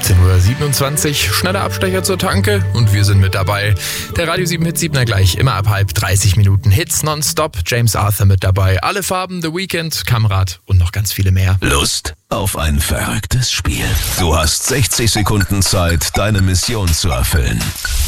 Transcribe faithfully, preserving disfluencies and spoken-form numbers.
achtzehn Uhr siebenundzwanzig, schneller Abstecher zur Tanke und wir sind mit dabei. Der Radio sieben Hit sieben gleich, immer ab halb, dreißig Minuten Hits nonstop. James Arthur mit dabei, alle Farben, The Weeknd, Kamerad und noch ganz viele mehr. Lust auf ein verrücktes Spiel? Du hast sechzig Sekunden Zeit, deine Mission zu erfüllen.